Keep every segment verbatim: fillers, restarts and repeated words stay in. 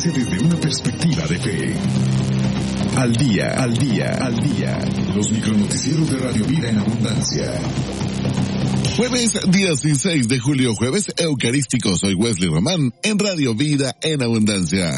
música desde una perspectiva de fe. Al día, al día, al día. Los micronoticieros de Radio Vida en Abundancia. Jueves dieciséis de julio, jueves eucarístico. Soy Wesley Román en Radio Vida en Abundancia.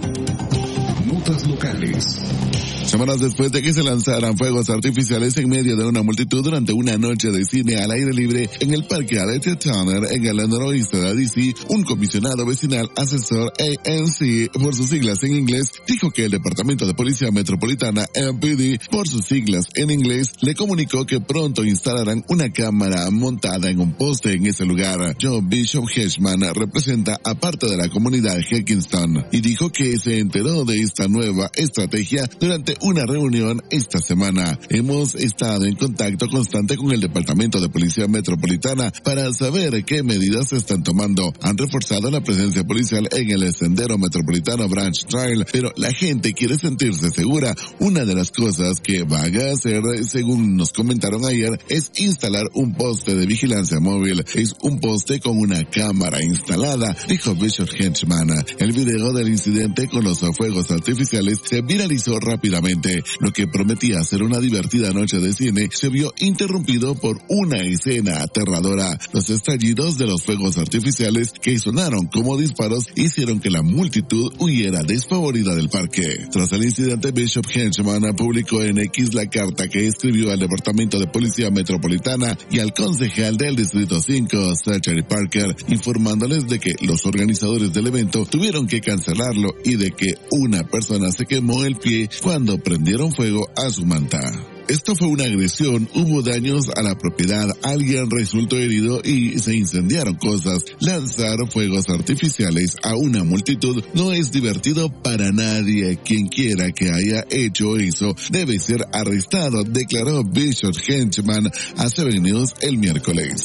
Notas locales. Semanas después de que se lanzaran fuegos artificiales en medio de una multitud durante una noche de cine al aire libre en el Parque Alethea Turner en el noroeste de D C, un comisionado vecinal asesor A N C por sus siglas en inglés dijo que el Departamento de Policía Metropolitana M P D por sus siglas en inglés le comunicó que pronto instalarán una cámara montada en un poste en ese lugar. Joe Bishop Hedgeman representa a parte de la comunidad Heckinston y dijo que se enteró de esta nueva estrategia durante una reunión esta semana. Hemos estado en contacto constante con el Departamento de Policía Metropolitana para saber qué medidas se están tomando. Han reforzado la presencia policial en el sendero metropolitano Branch Trail, pero la gente quiere sentirse segura. Una de las cosas que van a hacer, según nos comentaron ayer, es instalar un poste de vigilancia móvil. Es un poste con una cámara instalada, dijo Bishop Hedgeman. El video del incidente con los fuegos artificiales se viralizó rápidamente. Lo que prometía ser una divertida noche de cine se vio interrumpido por una escena aterradora. Los estallidos de los fuegos artificiales que sonaron como disparos hicieron que la multitud huyera despavorida del parque. Tras el incidente, Bishop Hedgeman publicó en X la carta que escribió al Departamento de Policía Metropolitana y al concejal del Distrito cinco, Zachary Parker, informándoles de que los organizadores del evento tuvieron que cancelarlo y de que una persona se quemó el pie cuando prendieron fuego a su manta. Esto fue una agresión, hubo daños a la propiedad, alguien resultó herido y se incendiaron cosas. Lanzar fuegos artificiales a una multitud no es divertido para nadie. Quien quiera que haya hecho eso debe ser arrestado, declaró Bishop Hedgeman a Seven News el miércoles.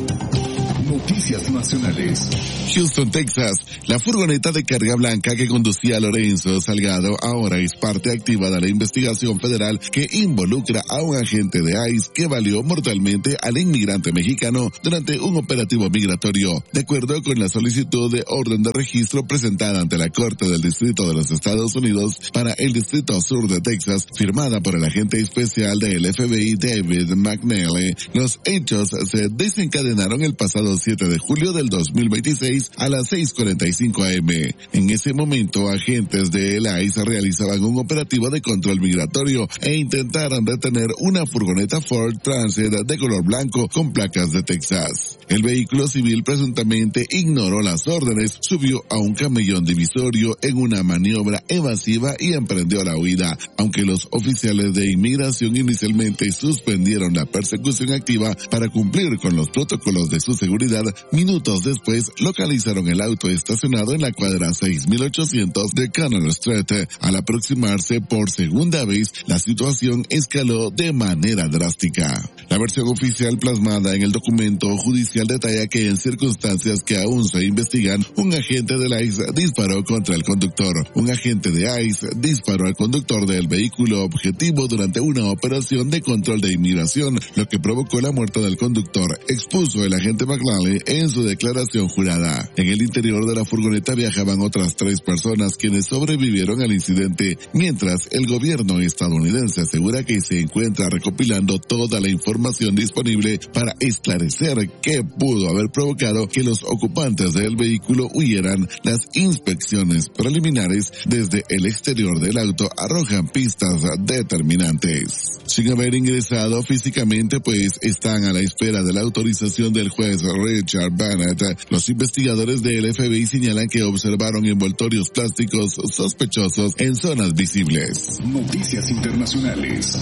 Noticias nacionales. Houston, Texas. La furgoneta de carga blanca que conducía a Lorenzo Salgado ahora es parte activa de la investigación federal que involucra a un agente de I C E que valió mortalmente al inmigrante mexicano durante un operativo migratorio. De acuerdo con la solicitud de orden de registro presentada ante la Corte del Distrito de los Estados Unidos para el Distrito Sur de Texas, firmada por el agente especial del F B I David McNally, los hechos se desencadenaron el pasado siete de julio del dos mil veintiséis a las seis cuarenta y cinco a eme. En ese momento, agentes de la I C E realizaban un operativo de control migratorio e intentaron detener una furgoneta Ford Transit de color blanco con placas de Texas. El vehículo civil presuntamente ignoró las órdenes, subió a un camellón divisorio en una maniobra evasiva y emprendió la huida. Aunque los oficiales de inmigración inicialmente suspendieron la persecución activa para cumplir con los protocolos de su seguridad, minutos después localizaron el auto estacionado en la cuadra seis mil ochocientos de Canal Street. Al aproximarse por segunda vez, la situación escaló de manera drástica. La versión oficial plasmada en el documento judicial detalla que en circunstancias que aún se investigan, un agente de la I C E disparó contra el conductor. Un agente de I C E disparó al conductor del vehículo objetivo durante una operación de control de inmigración, lo que provocó la muerte del conductor, expuso el agente McNally en su declaración jurada. En el interior de la furgoneta viajaban otras tres personas quienes sobrevivieron al incidente, mientras el gobierno estadounidense asegura que se encuentra recopilando toda la información disponible para esclarecer qué pudo haber provocado que los ocupantes del vehículo huyeran. Las inspecciones preliminares desde el exterior del auto arrojan pistas determinantes. Sin haber ingresado físicamente, pues están a la espera de la autorización del juez Richard Bennett. Los investigadores del F B I señalan que observaron envoltorios plásticos sospechosos en zonas visibles. Noticias internacionales.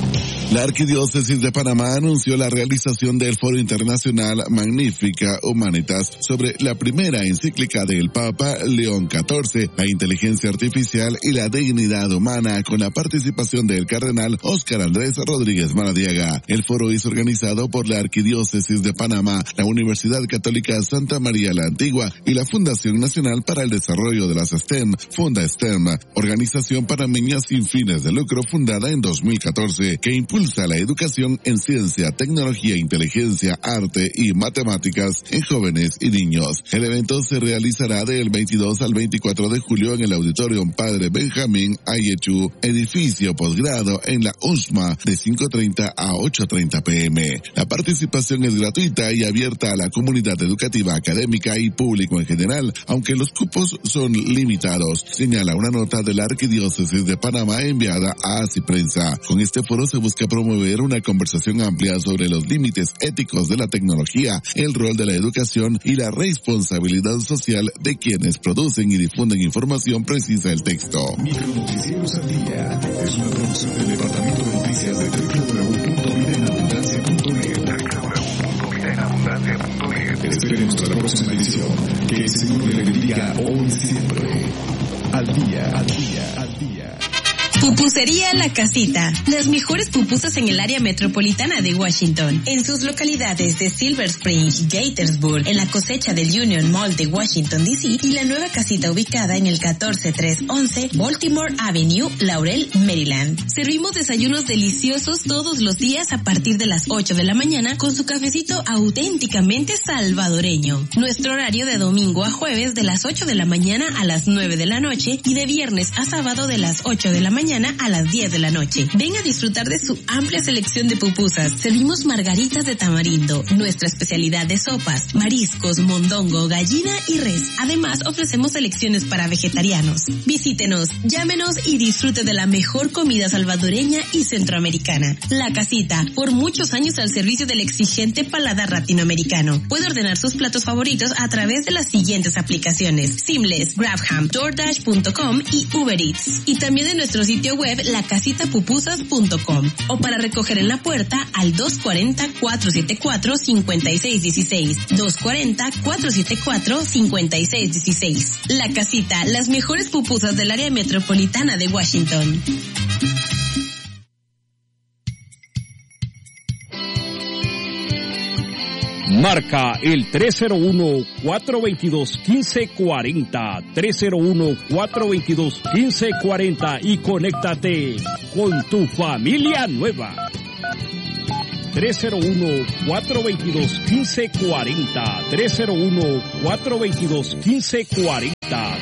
La Arquidiócesis de Panamá anunció la realización del Foro Internacional Magnifica Humanitas sobre la primera encíclica del Papa León catorce, la inteligencia artificial y la dignidad humana, con la participación del cardenal Óscar Andrés Rodríguez Maradiaga. El foro es organizado por la Arquidiócesis de Panamá, la Universidad Universidad Católica Santa María la Antigua y la Fundación Nacional para el Desarrollo de las STEM, Funda STEM, organización panameña sin fines de lucro fundada en dos mil catorce, que impulsa la educación en ciencia, tecnología, inteligencia, arte y matemáticas en jóvenes y niños. El evento se realizará del veintidós al veinticuatro de julio en el Auditorio Padre Benjamín Ayechu, edificio posgrado en la U S M A, de cinco treinta a ocho treinta pm. La participación es gratuita y abierta a la comunidad educativa, académica y público en general, aunque los cupos son limitados, señala una nota de la Arquidiócesis de Panamá enviada a Así Prensa. Con este foro se busca promover una conversación amplia sobre los límites éticos de la tecnología, el rol de la educación y la responsabilidad social de quienes producen y difunden información precisa del texto. Micronoticieros al día es una producción del Departamento de Noticias de doble u doble u doble u punto vida en abundancia punto net. doble u doble u doble u punto vida en abundancia punto net. Esperemos a la próxima edición. Que el Señor le bendiga hoy y siempre. Al día, al día, al día. Pupusería La Casita. Las mejores pupusas en el área metropolitana de Washington. En sus localidades de Silver Spring, Gaithersburg, en la cosecha del Union Mall de Washington, D C y la nueva casita ubicada en el catorce trescientos once Baltimore Avenue, Laurel, Maryland. Servimos desayunos deliciosos todos los días a partir de las ocho de la mañana con su cafecito auténticamente salvadoreño. Nuestro horario de domingo a jueves de las ocho de la mañana a las nueve de la noche y de viernes a sábado de las ocho de la mañana a las diez de la noche. Ven a disfrutar de su amplia selección de pupusas. Servimos margaritas de tamarindo, nuestra especialidad de sopas, mariscos, mondongo, gallina y res. Además, ofrecemos selecciones para vegetarianos. Visítenos, llámenos y disfrute de la mejor comida salvadoreña y centroamericana. La Casita, por muchos años al servicio del exigente paladar latinoamericano. Puede ordenar sus platos favoritos a través de las siguientes aplicaciones: Seamless, Grabham, DoorDash punto com y Uber Eats. Y también en nuestro sitio web la casita pupusas punto com o para recoger en la puerta al dos cuarenta, cuatrocientos setenta y cuatro, cincuenta y seis dieciséis, dos cuarenta, cuatrocientos setenta y cuatro, cincuenta y seis dieciséis. La Casita, las mejores pupusas del área metropolitana de Washington. Marca el tres cero uno, cuatro dos dos, uno cinco cuatro cero, tres cero uno, cuatro dos dos, uno cinco cuatro cero y conéctate con tu familia nueva. tres cero uno, cuatro dos dos, uno cinco cuatro cero, tres cero uno, cuatro dos dos, uno cinco cuatro cero.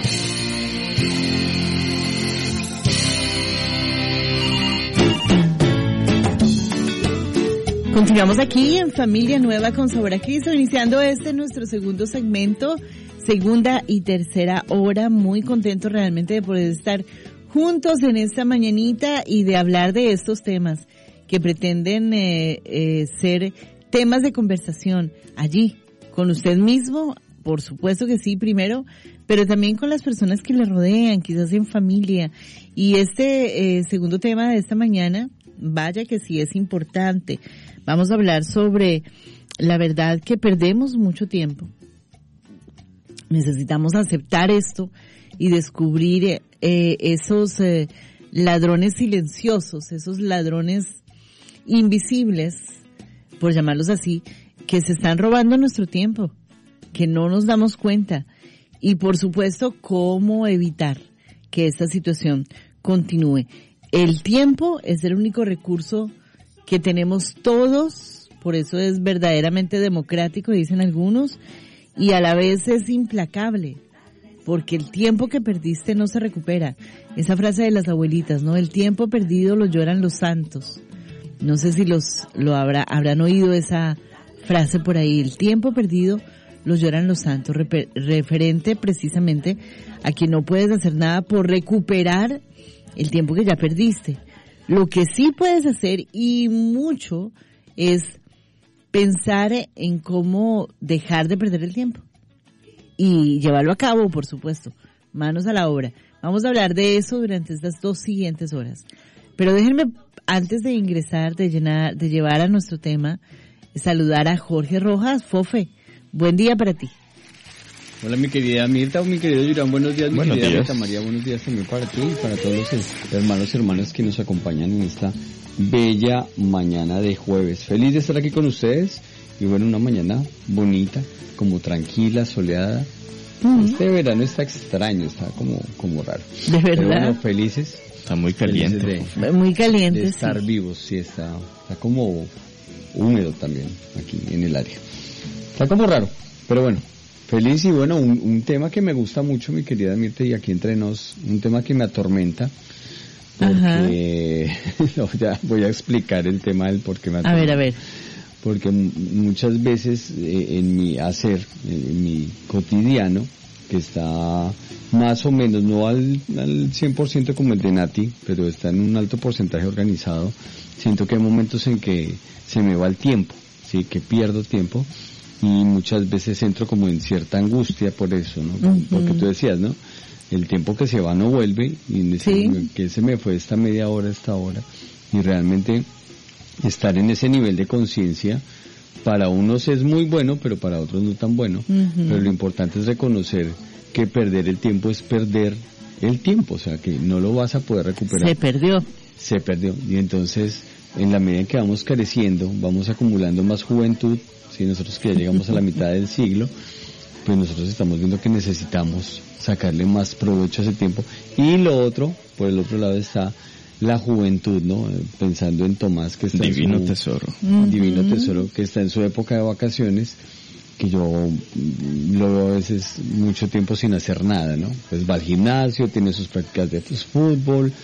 Continuamos aquí en Familia Nueva con Sabor a Cristo, iniciando este nuestro segundo segmento, segunda y tercera hora. Muy contentos realmente de poder estar juntos en esta mañanita y de hablar de estos temas que pretenden eh, eh, ser temas de conversación allí, con usted mismo, por supuesto que sí, primero, pero también con las personas que le rodean, quizás en familia. Y este eh, segundo tema de esta mañana, vaya que sí es importante. Vamos a hablar sobre la verdad que perdemos mucho tiempo. Necesitamos aceptar esto y descubrir eh, esos eh, ladrones silenciosos, esos ladrones invisibles, por llamarlos así, que se están robando nuestro tiempo, que no nos damos cuenta. Y por supuesto, cómo evitar que esta situación continúe. El tiempo es el único recurso que tenemos todos, por eso es verdaderamente democrático, dicen algunos, y a la vez es implacable, porque el tiempo que perdiste no se recupera. Esa frase de las abuelitas, ¿no? El tiempo perdido lo lloran los santos. No sé si los lo habrá, habrán oído esa frase por ahí. El tiempo perdido lo lloran los santos, refer, referente precisamente a que no puedes hacer nada por recuperar el tiempo que ya perdiste. Lo que sí puedes hacer, y mucho, es pensar en cómo dejar de perder el tiempo. Y llevarlo a cabo, por supuesto. Manos a la obra. Vamos a hablar de eso durante estas dos siguientes horas. Pero déjenme, antes de ingresar, de llenar, de llevar a nuestro tema, saludar a Jorge Rojas. Fofe, buen día para ti. Hola mi querida Mirta, mi querido Yurán, buenos días, mi buenos querida días. Mirta María, buenos días también para ti y para todos los hermanos y hermanas que nos acompañan en esta bella mañana de jueves. Feliz de estar aquí con ustedes y bueno, una mañana bonita, como tranquila, soleada. Uh-huh. Este verano está extraño, está como, como raro. ¿De verdad? Pero bueno, felices. Está muy caliente. De, muy caliente, de estar sí. vivos, sí, está, está como húmedo también aquí en el área. Está como raro, pero bueno, feliz. Y bueno, un, un tema que me gusta mucho, mi querida Mirta, y aquí entre nos, un tema que me atormenta, porque no, ya voy a explicar el tema del por qué me atormenta. A ver, a ver. Porque m- muchas veces eh, en mi hacer, en mi cotidiano, que está más o menos, no al, al cien por ciento como el de Nati, pero está en un alto porcentaje organizado, siento que hay momentos en que se me va el tiempo, sí, que pierdo tiempo, y muchas veces entro como en cierta angustia por eso, ¿no? Uh-huh. Porque tú decías, ¿no? El tiempo que se va no vuelve, y ¿sí? Que se me fue esta media hora, esta hora, y realmente estar en ese nivel de conciencia, para unos es muy bueno, pero para otros no tan bueno. Uh-huh. Pero lo importante es reconocer que perder el tiempo es perder el tiempo, o sea que no lo vas a poder recuperar. Se perdió. Se perdió. Y entonces, en la medida en que vamos creciendo, vamos acumulando más juventud, si nosotros que ya llegamos a la mitad del siglo, pues nosotros estamos viendo que necesitamos sacarle más provecho a ese tiempo. Y lo otro, por el otro lado está la juventud, ¿no? Pensando en Tomás, que está Divino en su... tesoro. Uh-huh. Divino tesoro, que está en su época de vacaciones, que yo lo veo a veces mucho tiempo sin hacer nada, ¿no? Pues va al gimnasio, tiene sus prácticas de pues, fútbol,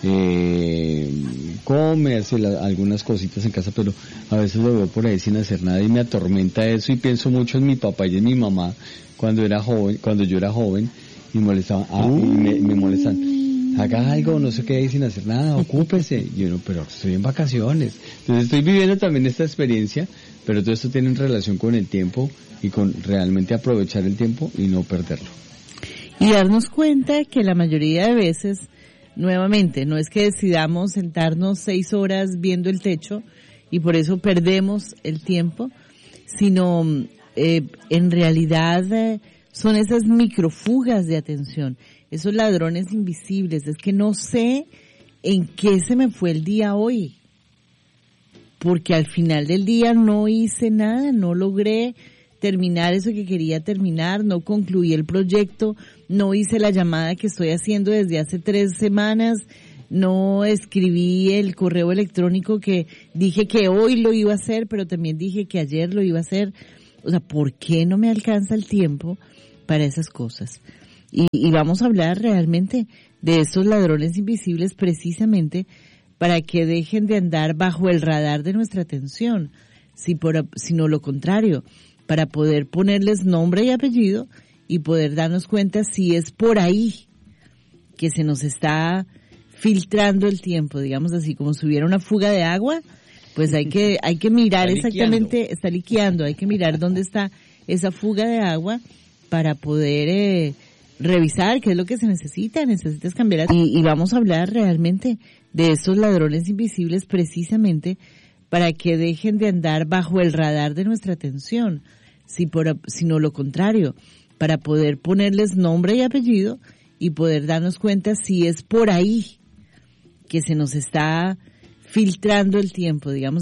eh, come, hace la, algunas cositas en casa, pero a veces lo veo por ahí sin hacer nada y me atormenta eso, y pienso mucho en mi papá y en mi mamá cuando era joven, cuando yo era joven, y molestaban, ah, uh. y me, me molestan. Haga algo, no sé qué, sin hacer nada, ocúpese. Y uno, pero estoy en vacaciones. Entonces estoy viviendo también esta experiencia, pero todo esto tiene relación con el tiempo y con realmente aprovechar el tiempo y no perderlo. Y darnos cuenta que la mayoría de veces, nuevamente, no es que decidamos sentarnos seis horas viendo el techo y por eso perdemos el tiempo, sino eh, en realidad eh, son esas microfugas de atención, esos ladrones invisibles. Es que no sé en qué se me fue el día hoy, porque al final del día no hice nada, no logré terminar eso que quería terminar, no concluí el proyecto, no hice la llamada que estoy haciendo desde hace tres semanas, no escribí el correo electrónico que dije que hoy lo iba a hacer, pero también dije que ayer lo iba a hacer. O sea, ¿por qué no me alcanza el tiempo para esas cosas? Y, y vamos a hablar realmente de estos ladrones invisibles precisamente para que dejen de andar bajo el radar de nuestra atención, si por, sino lo contrario, para poder ponerles nombre y apellido y poder darnos cuenta si es por ahí que se nos está filtrando el tiempo, digamos así, como si hubiera una fuga de agua, pues hay que hay que mirar está exactamente, liqueando. está liqueando, hay que mirar dónde está esa fuga de agua para poder eh, revisar qué es lo que se necesita, necesitas cambiar. Y, y vamos a hablar realmente de estos ladrones invisibles precisamente para que dejen de andar bajo el radar de nuestra atención, si por, sino lo contrario, para poder ponerles nombre y apellido y poder darnos cuenta si es por ahí que se nos está filtrando el tiempo, digamos.